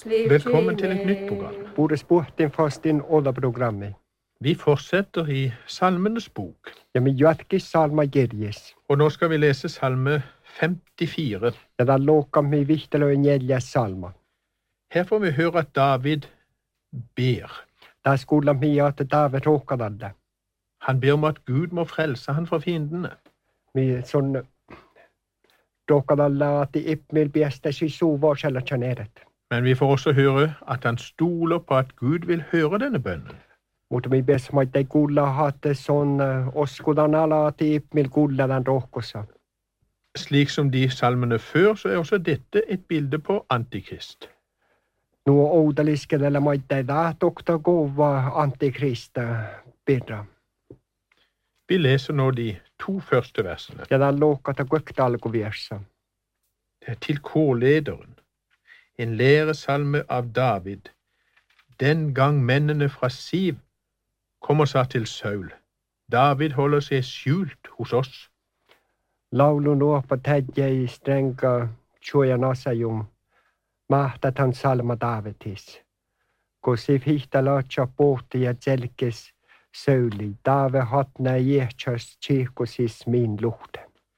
Velkommen til et nytt program. Borde puhuttiin fastin olla programmi. Vi fortsetter i Salmenes bok. Ja me jatkis salma kirjes. Og nå skal vi lese salme 54. Ja tän luokamme vihtelöön 4. salma. Her får vi høre at David ber. Tässä kuullamme että David ruokkadalle. Han ber om at Gud må frelse han fra fiendene. Me son ruokkadalle att ippmil piästäisi suuvaisella chaneret. Men vi får også høre at han stoler på at Gud vil høre denne bønnen. Mutta me pesmaitte kuulla että son oskudan ala att ippmil kuulladan rohkossa. Slik som de salmene før, så er også dette et bilde på Antikrist. Nuo oudaliskedellä maitte doktor kova antikrista pirra. Vi leser nå de 2 første versene. Ja tän luokata kuekta alkuvirsa. Det er til korlederen. En læresalme av David. Den gang mennene fra Siv kommer sa til Saul. David holder seg skjult hos oss. Laulu nuoppa tädjei strenga tjuojan asajum. Mahtat han salma Davidis. Kun Siv hihta laatsa pohti ja tselkes Sauli. David hatna jehtjas tsihkusis min luhte.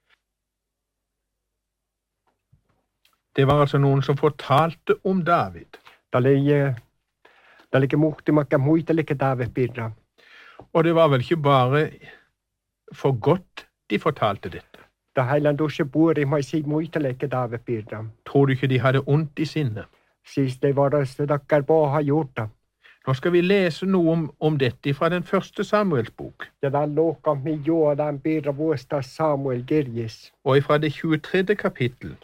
Det var altså noen som fortalte om David. Da ligger muhtimakka muitelike David pirra. Og det var vel ikke bare for godt de fortalte dette. Da heilan dusje buuri maisi muitelike David pirra. Tror du ikke de hadde ondt i sinne? Siis det var det dakkar paha gjorta. Nå skal vi lese noe om dette fra den første Samuels bok. Ja tän luokkamme juodan pirra vuosta Samuel kirjes. Og fra det 23. kapittel.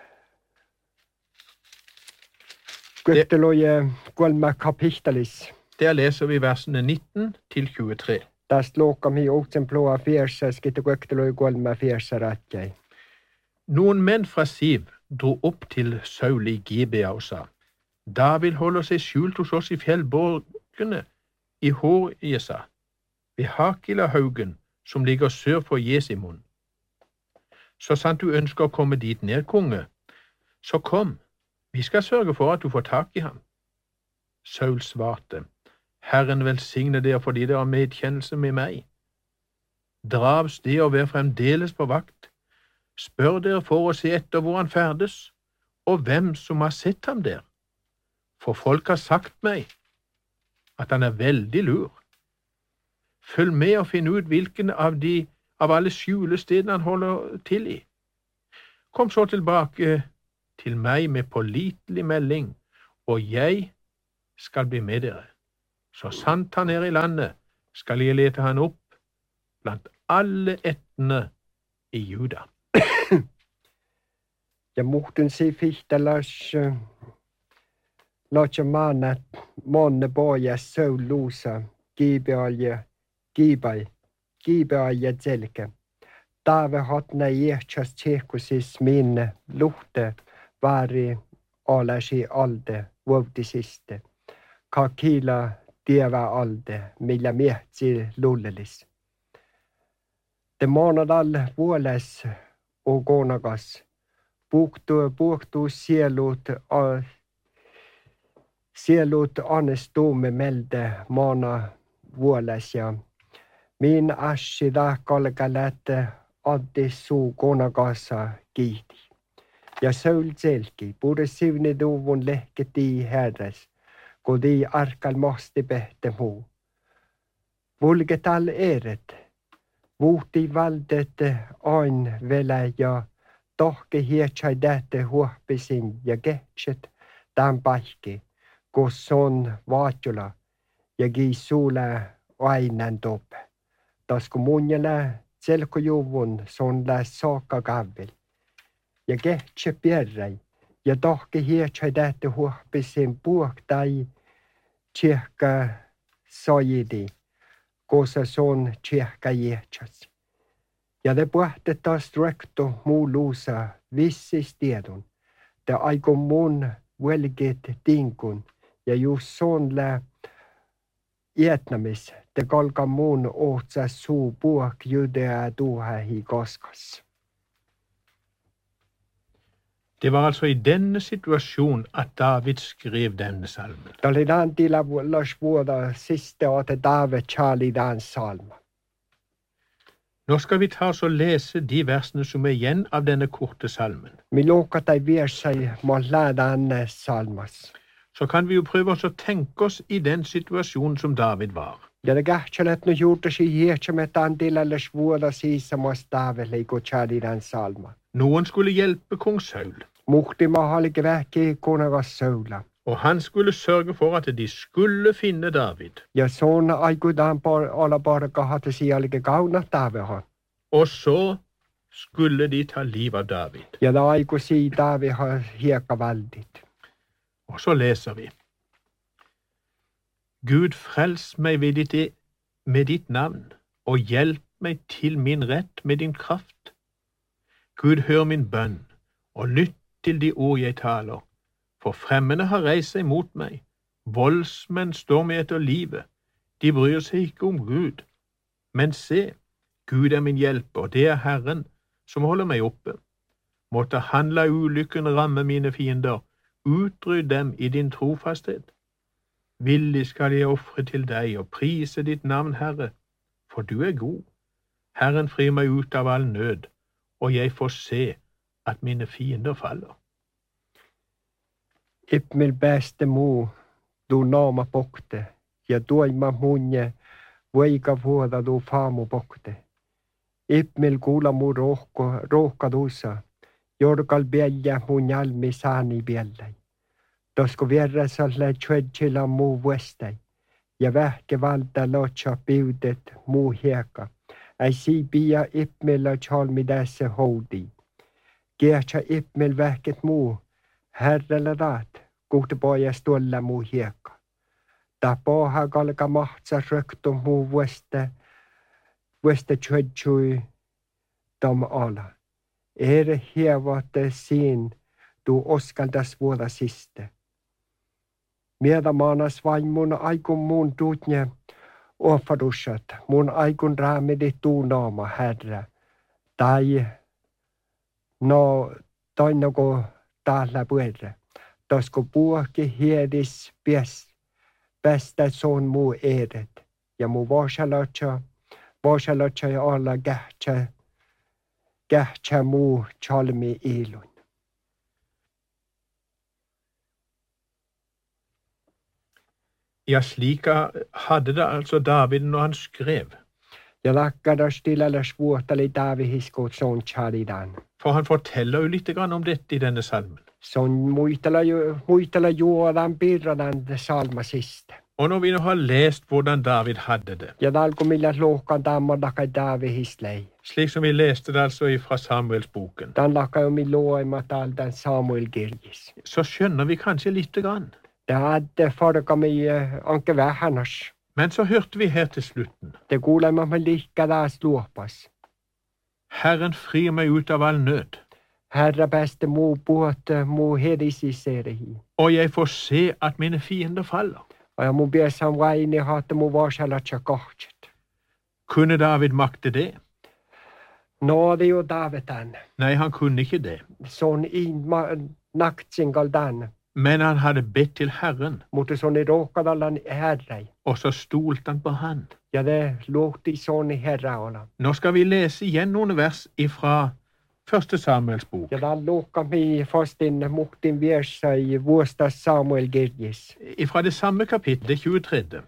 Kuetteloje 3 kapittelis. Der leser vi versene 19 til 23. Tästä luokkamme uutsen ploa fiersa skitte kuetteloje 3 fiersa rätjei. Noen menn fra Siv dro opp til Saul i Gibea og sa, David holder seg skjult hos oss i fjellborgene i Horjesa, ved Hakilahaugen, som ligger sør for Jesimon. Så sant du ønsker å komme dit ned, konge, så kom, vi skal sørge for at du får tak i ham. Saul svarte, Herren velsigne dere fordi dere har medkjennelse med meg. Dra av sted og vær fremdeles på vakt. Spør dere for å se etter hvor han ferdes, og hvem som har sett ham der. For folk har sagt meg at han er veldig lur. Følg med og finn ut hvilken av alle skjulestedene han holder til i. Kom så tilbake til meg med pålitelig melding, og jeg skal bli med dere. Så sant han er i landet, skal jeg lete han opp blant alle ættene i Juda. Ja muhtun si fihtalas laatsa maanat monne poja Saul luusa Gibea ja tselke. David hatna jehtjas tsihkusis minne luhte vari alasi alde vuotisiste. Kakila tievä alde, millä miehti lullelis. Te maanadal vuoles og konakas. Puhtuu sielut annestuumme melde maana vuoles ja min assi kalkalät addi suu konakassa kiihti. Ja Saul selki, puhude sivni tuvun lehketi herres, kun tii arkal mahti pehte muu. Vulgetal eret, vuhti valdet ain vele ja tohke hietsai tähte huohpisin ja kehtset tämän paikki, kus on vaatjula ja giisuule ainan tope. Tasku munjale selkojuvun son läs saakka kavvel. Ja kehtse pierräi ja tohke hietsai tähte huohpisin puhtai tsihka sajidi, kus on tsihka jehtsas. Ja te puhte taas rekto muu luusa vissis tiedon. Te aiku mun velget tinkun ja just sonle ietnamis te kalka mun ohtsas suu puhk judea tuhahi koskas. Det var altså i denne situasjon at David skrev denne salmen. Tämä oli Antilla vuoda siste året David Charlie Dan salma. Nå skal vi ta oss og lese de versene som er igjen av denne korte salmen. Vi luokatai viersai lähdään salmas. Så kan vi jo prøve oss å tenke oss i den situasjonen som David var. Ja det kähtsälet no juurtasi hietsämet Antillalle vuoda siissamas David leiko Charlie Dan salma. Noen skulle hjelpe kong Saul, Muhtima halke vähki kuningas Saula. og han skulle sørge for at de skulle finne David. Ja son aikutaan olla porka hatte sielläkin kauna Davidhan. Og så skulle de ta liv av David. Ja da aiku si David har hiekka valdit. Og så leser vi. Gud, frels meg med ditt navn, og hjelp meg til min rett med din kraft. Gud, hør min bønn, og lytt til de ord jeg taler. For fremmede har reist seg mot meg. Voldsmenn står meg etter livet. De bryr seg ikke om Gud. Men se, Gud er min hjelper, og det er Herren som holder meg oppe. Måtte han la ulykken ramme mine fiender, utrydd dem i din trofasthet. Villig skal jeg ofre til deg og prise ditt navn, Herre, for du er god. Herren frir meg ut av all nød, og jeg får se at mine fiender faller. Ipmil bäste muu, du naama pokte, ja tuima munje, voika vuoda du faamu pokte. Ipmil kuula muu rohka tuussa, jorkal bielja mun jalmi saani biellai. Tosko vierrasalle tjödsillä muu vuestai, ja vähke valta lotsa piudet muu hieka. Ei siipia ipmillä chalmi tässä houdi. Kiehtsä ipmil vähket muu, Herrelle raat, kuhtepojas tuolla muu hiekka. Ta poha kalka mahtsa röktu muu vueste tjödsui tom ala. Ere hievatte siin tu oskaldas vuoda siste. Mieda maanas vain mun aikun muun tuutne offadussat, mun aikun raamidi tuu naama, Herra. Tai no toinako täällä puolella. Tosko puhki hiedis päästä son muu edet. Ja muu vasalotsa ja olla kähtsä muu chalmi ilun. Ja, slik hadde det altså David når han skrev. Ja lakkadas tilallas vuohtali Davidhiskot son chalidan. For han forteller jo litt om dette i denne salmen. Son muistella juodan pirradan salma siste. Og når vi nå har lest hvordan David hadde det, Ja talko millä lohkan tammadaka Davidhislei. slik som vi leste det altså fra Samuelsboken, Dan lakka jo min luoima täältä Samuel kirjis. så skjønner vi kanskje lite grann. Det hadde farkami anke vähänas. Men så hørte vi her til slutten. Det kuulemma me likkadas luopas. Herren frir meg ut av all nød, Herra päästä muu puhutte muu hedisiserihi. og jeg får se at mine fiender faller. Ja mun piessan vaini haatte muu vasalatsa kohtset. Kunne David makte det? No det jo Davidan. Nei, han kunne ikke det. Son naktsingal dan. Men han hadde bedt til Herren, Mutta son i råkadallan herrei. og så stolte han på han. Ja det luhti son i herra olla. Nå skal vi lese igjen noen vers fra 1. Samuels bok. Ja dan luhkami fastin muhtin viersa i vuosta Samuel kirjis. Fra det samme kapitlet, 23.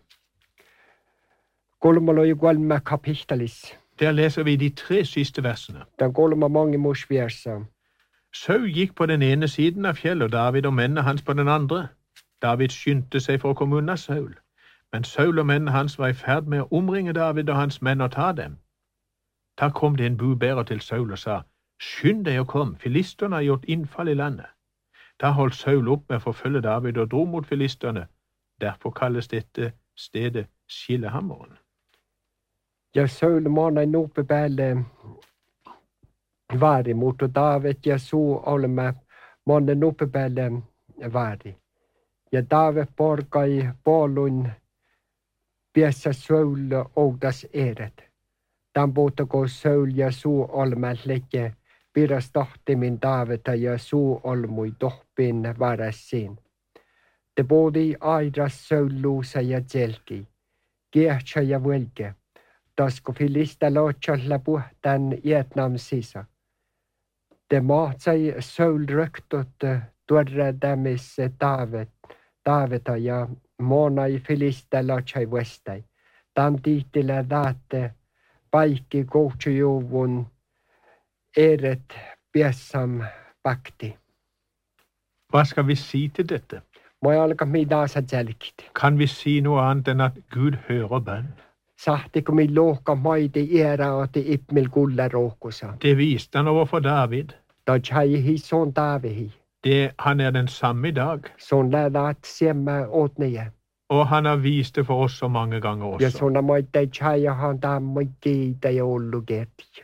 Kolmalo kolme kapittelis. Der leser vi de 3 siste versene. Dan kolma mange mus viersa. Saul gikk på den ene siden av fjellet, og David og mennene hans på den andre. David skyndte seg for å komme unna Saul. Men Saul og mennene hans var i ferd med å omringe David og hans menn og ta dem. Da kom det en budbærer til Saul og sa, «Skynd deg og kom, filisterne har gjort innfall i landet.» Da holdt Saul opp med å forfølge David og dro mot filisterne. Derfor kalles dette stedet Skillehammeren. Ja Saul maana nupe päälle vaari, mutta David ja suu olemme maana nupe päälle vaari. Ja David porkai puolun piessä Saul oudas eret. Tämän puhuttako Saul ja suu olemme leke pidas tahtimin taaveta ja suu olmui tohpin varasiin. Te bodi airas söuluusa ja tselki, kiehtsä ja võlge, tasku filista lootsalla puhtan Vietnam sisa. Te mahtsai söulröktut tuoredamis taaveta ja moonai filista lootsai vestai. Tam tihtile daate paikki kohtsujuuvun eret piessam pakti. Hva skal vi si til dette? Må jeg alka midasa tjelkit. Kan vi si noe annet enn at Gud hører bønn? Sahtiko mi lohka maidi iera oti ipmil kulla rohkusa. Det viste han overfor David. Da tjaihi son taavihi. Han er den samme i dag, Son lädaat siemmä åtnije. og han har vist det for oss så mange ganger Ja også. sona moittai tjaiahan tammoi kiitä ja ollu gerti.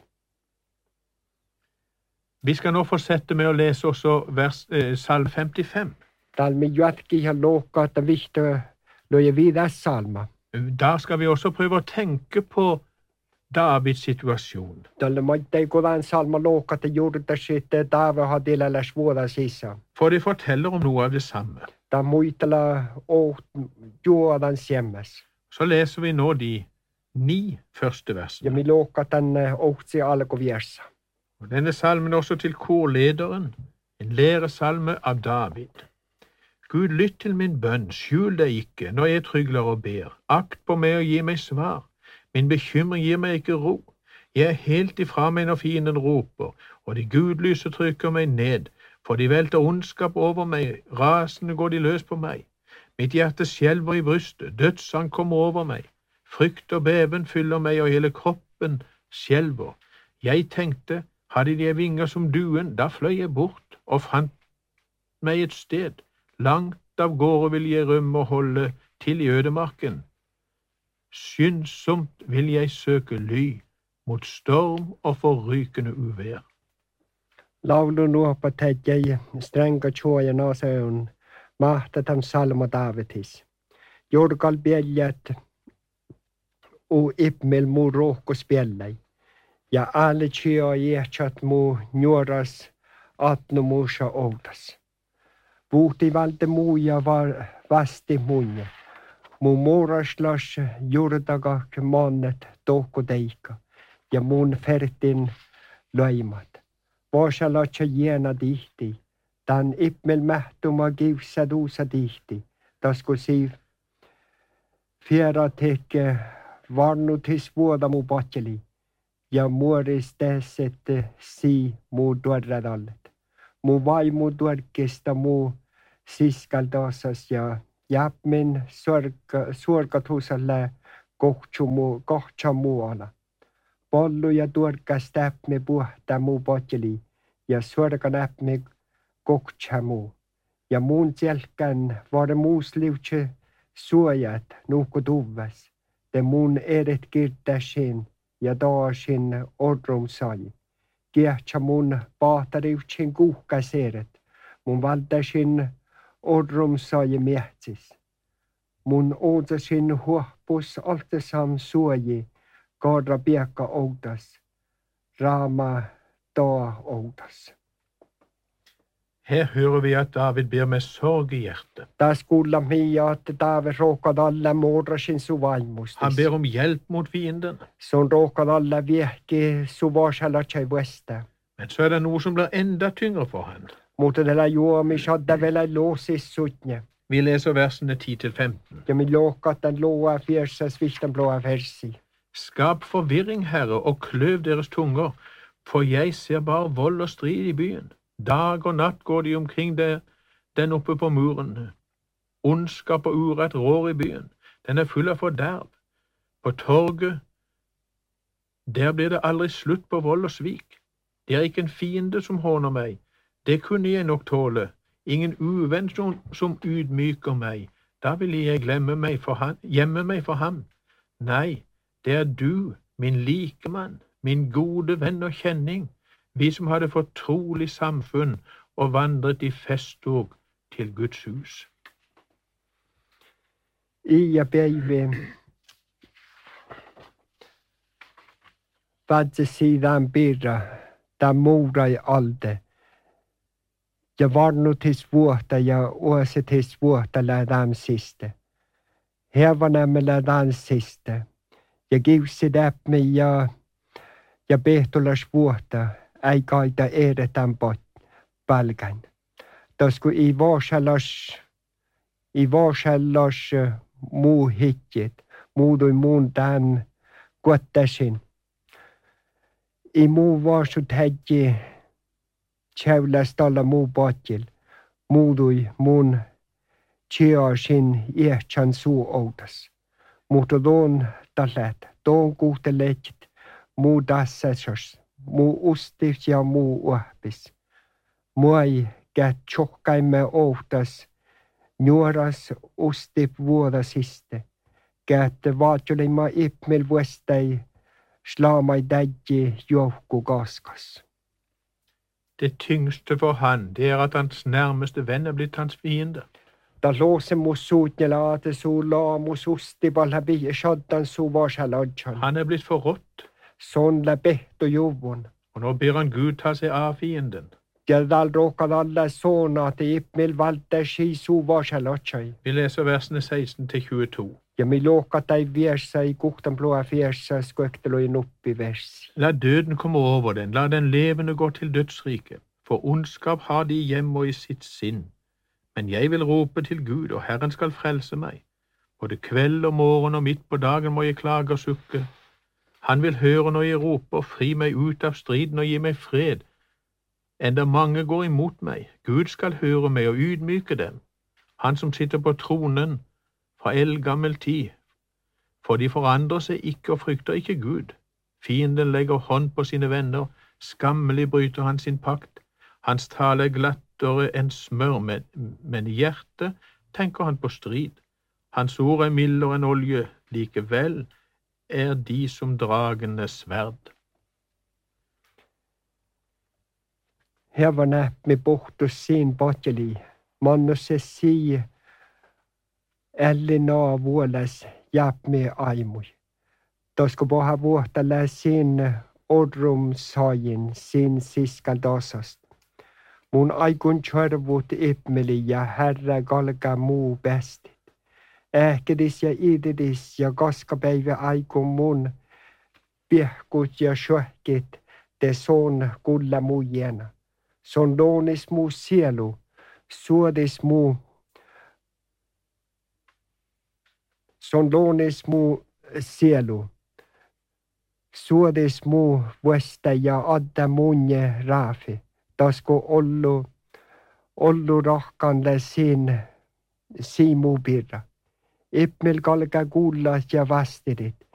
Vi skal nå fortsette med å lese også salm 55. Talmi jatki ja lohka, että vihto loje vidas salma. Da skal vi også prøve å tenke på Davids situasjon. Tälle moittai kodan salma lohka, että juurta sitten taavaha tiläläs vuoda sisään. For det forteller om noe av det samme. Ta muitella juodan siemmäs. Så leser vi nå de 9 første Ja versene. mi lohka tänne ohtsi alkuviersa. Og denne salmen er også til korlederen, en læresalme av David. Gud, lytt til min bønn, skjul deg ikke når jeg trygler og ber. Akt på meg og gi meg svar. Min bekymring gir meg ikke ro. Jeg er helt ifra meg når fienden roper, og de gudlyse trykker meg ned, for de velter ondskap over meg, rasende går de løs på meg. Mitt hjerte skjelver i brystet, dødsang kommer over meg. Frykt og beven fyller meg, og hele kroppen skjelver. Jeg tenkte, hadde de vinger som duen, da fløy jeg bort og fant meg et sted. Langt av gårde vil jeg rømme og holde til i ødemarken. Skyndsomt vil jeg søke ly mot storm og forrykende uvær. Laulu nuopa täjäi stränga tjuoja naseun mahtatan salma Daavidis. Jorgal bjeljät u ipmil mu rohkus bjellai. Ja alle tjua jehtsat mu njuoras atnu muusa oudas. Puhti valde muu ja vasti munja. Mu muuraslas juurdagak mannet tohku teika ja mun fertin loimat. Vasalatsa jiena tihti, tän ipmel mähtuma kivsa tuusa tihti, tasku siv fiera teke varnutis vuoda mu patseli ja muoris tesset si mu tuorradallet. Mu vaimu tuorkista mu siskaltasas ja jäpmin suorkatusalle kohtsa muuala. Pollu ja tuorkas täpmi puhta muu patseli ja suorka näpmi kohtsa muu. Ja muun selkän var muus liutse suojat nuhku tuvas. Te muun eret kirtasin ja taasin orrum sai. Kiehtsä mun pahtariutsin kuhkaseret. Mun valtasin orrum sai miehtis. Mun ootasin huohpus altasam suoji. Kaadra piekka outas. Raama taa outas. Her hører vi at David ber med sorg i hjertet. Taas kuulla miia, että David rohkad alla muodrasin su vaimustis. Han ber om hjelp mot fienden. Sun rohkad alla viehki su vaasalatsai vuesta. Men så er det noe som blir enda tyngre for han. Mutta tällä juomis hadda vielä loosis sutnje. Vi leser versene 10-15. Ja mi lohkat den loa fiersas vihtan blåa versi. Skap forvirring, Herre, og kløv deres tunger, for jeg ser bare vold og strid i byen. Dag og natt går de omkring den oppe på muren. Ondskap og urett rår i byen. Den er full av forderv. På torget, der blir det aldri slutt på vold og svik. Det er ikke en fiende som håner meg. Det kunne jeg nok tåle. Ingen uvenn som ydmyker meg. Da ville jeg gjemme meg for ham. Nei, det er du, min likemann, min gode venn og kjenning, vi som hadde fortrolig samfunn og vandret i festtog til Guds hus. Ia päivi vadse sidan birra tämä muurai alde. Ja varnutis vuotta ja uosetis vuotta lähdään siste. Hervanämme lähdään siste. Ja kiusi läpmi ja pehtolas vuotta. Ei kaita edetään palkan. Tasku i varsallas muu hitjet. Muudui muun tämän kuottasin. I muu varsut hädji tjävläs tällä muu patjil. Muudui mun tjäasin iähtsän suu outas. Mutta tuon tallet, tuon kuhtelet muu tassasas, muu ustis ja muu uhpis. Muai kät tjohkaimme outas, nuoras ustip vuodasiste. Kät vaatjolima ipmil vuestai, slamai dägji johku kaskas. Det tyngste for han, det at hans nærmeste venn er blitt hans fiende. Da låse mot sotnjelate så la mot ustibal habi shaddan så varsaladjan. Han er blitt forrådt, Sånn la bett og jovon. og nå ber han Gud ta seg av fienden. Gjerdal råkad alle såna at ipmil valde ski så varsaladjan. Vi leser versene 16-22. Ja mi låkat ei versa i guktan blåa fjersa skøktelo i noppi vers. La døden komme over den, la den levende gå til dødsriket, for ondskap har de hjemme i sitt sinn. Men jeg vil rope til Gud, og Herren skal frelse meg. Både kveld og morgen og midt på dagen må jeg klage og sukke. Han vil høre når jeg roper, fri meg ut av striden og gi meg fred. Enda mange går imot meg. Gud skal høre meg og ydmyke dem. Han som sitter på tronen fra eldgammel tid. For de forandrer seg ikke og frykter ikke Gud. Fienden legger hånd på sine venner. Skammelig bryter han sin pakt. Hans tale er glattere enn smør, men i hjertet tenker han på strid. Hans ord er mildere enn olje, likevel er de som dragende sverd. Her var næpp med bort og sin batjeli. Man og se si Ellina vuolas jääp me aimui. Tosko boha vuotta lä sin odrum saajin sin siskal tasast. Mun aikun tjärvut ipmeli ja herra galga muu bestit. Ähkedis ja ididis ja kaskapäivä aikun mun pihkut ja sjöhkit te son kulla muijena. Son doonis muu sielu, suodis muu Son loonis muu sielu. Suodis muu vuesta ja adda munje raafi. Tasko ollu rahkanle siin muu pirra. Ipmil kalga kuulla ja vastirit.